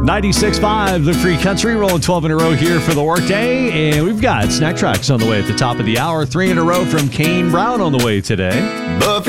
96.5, the Free Country, rolling 12 in a row here for the workday. And we've got Snack Tracks on the way at the top of the hour. 3 in a row from Kane Brown on the way today.